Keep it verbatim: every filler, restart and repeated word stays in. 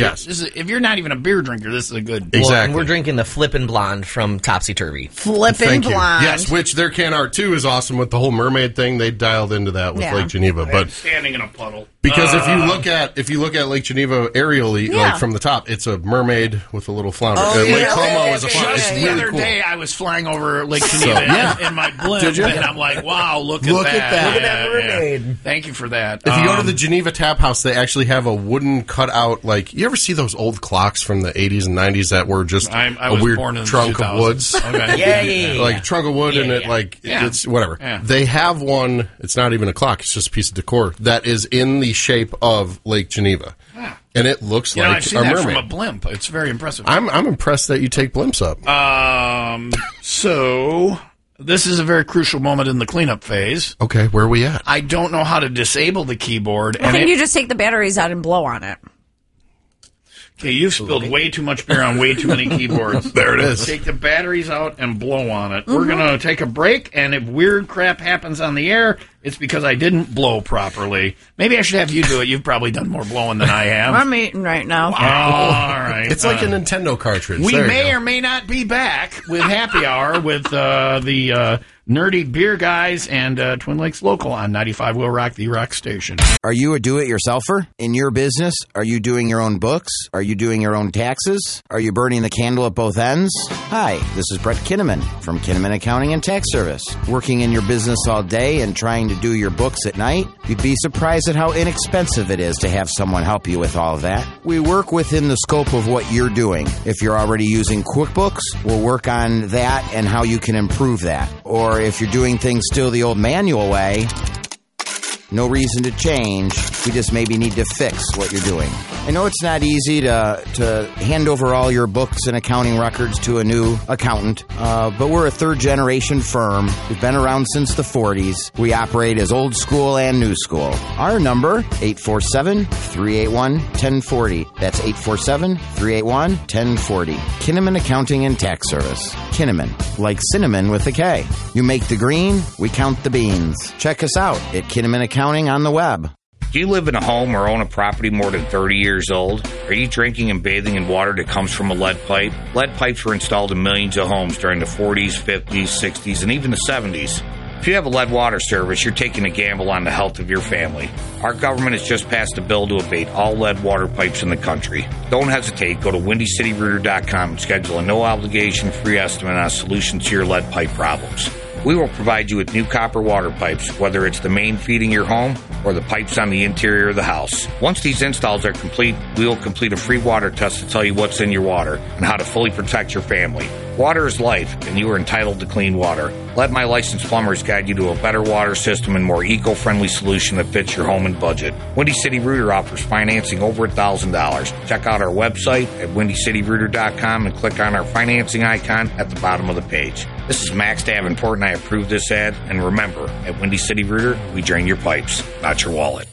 Yes. This is, if you're not even a beer drinker, this is a good. Exactly. Well, and we're drinking the Flippin' Blonde from Topsy Turvy. Flippin' Thank you. Blonde. Yes, which their can art too is awesome with the whole mermaid thing. They dialed into that with Yeah. Lake Geneva, I'm but standing in a puddle. because if you Uh, look at if you look at Lake Geneva aerially, Yeah. like from the top, it's a mermaid with a little flounder. Oh, Uh, yeah. Lake Como Yeah, is a yeah, flounder. yeah, It's Just really the other cool. day, I was flying over Lake So, Geneva yeah. in, in my blimp, Did you? and I'm like, wow, look at Look that. at that. Look at that Yeah, yeah. mermaid. Thank you for that. If you go to Um, the Geneva Tap House, they actually have a wooden cutout. Like, you ever see those old clocks from the eighties and nineties that were just I, I a was weird born in the trunk two of thousands. woods? Okay. Yeah, yeah, yeah. Like a trunk of wood, and it like Yeah. it's whatever. Yeah. They have one. It's not even a clock. It's just a piece of decor that is in the shape of Lake Geneva, Ah. and it looks You know, like I've seen a that mermaid. from a blimp. It's very impressive. I'm I'm impressed that you take blimps up. Um, so this is a very crucial moment in the cleanup phase. Okay, where are we at? I don't know how to disable the keyboard. I and think it- you just take the batteries out and blow on it. Okay, you've spilled way too much beer on way too many keyboards. There it is. Take the batteries out and blow on it. We're going to take a break, and if weird crap happens on the air, it's because I didn't blow properly. Maybe I should have you do it. You've probably done more blowing than I have. I'm eating right now. All right. It's like Uh, a Nintendo cartridge. we There you may go. or may not be back with Happy Hour with uh, the uh, Nerdy Beer Guys and uh, Twin Lakes Local on ninety-five Will Rock, the rock station. Are you a do-it-yourselfer? In your business, are you doing your own books? Are you doing your own taxes? Are you burning the candle at both ends? Hi, this is Brett Kinnaman from Kinnaman Accounting and Tax Service. Working in your business all day and trying to do your books at night? You'd be surprised at how inexpensive it is to have someone help you with all of that. We work within the scope of what you're doing. If you're already using QuickBooks, we'll work on that and how you can improve that. Or if you're doing things still the old manual way, no reason to change. We just maybe need to fix what you're doing. I know it's not easy to to hand over all your books and accounting records to a new accountant, uh, but we're a third-generation firm. We've been around since the forties. We operate as old school and new school. Our number, eight four seven, three eight one, one zero four zero. That's eight four seven, three eight one, one zero four zero. Kinnaman Accounting and Tax Service. Kinnaman, like cinnamon with a K. You make the green, we count the beans. Check us out at Kinnaman Accounting on the web. Do you live in a home or own a property more than thirty years old? Are you drinking and bathing in water that comes from a lead pipe? Lead pipes were installed in millions of homes during the forties, fifties, sixties, and even the seventies. If you have a lead water service, you're taking a gamble on the health of your family. Our government has just passed a bill to abate all lead water pipes in the country. Don't hesitate. Go to windy city rooter dot com and schedule a no-obligation free estimate on a solution to your lead pipe problems. We will provide you with new copper water pipes, whether it's the main feeding your home or the pipes on the interior of the house. Once these installs are complete, we will complete a free water test to tell you what's in your water and how to fully protect your family. Water is life, and you are entitled to clean water. Let my licensed plumbers guide you to a better water system and more eco-friendly solution that fits your home and budget. Windy City Rooter offers financing over one thousand dollars. Check out our website at windy city rooter dot com and click on our financing icon at the bottom of the page. This is Max Davenport, and I approve this ad. And remember, at Windy City Rooter, we drain your pipes, not your wallet.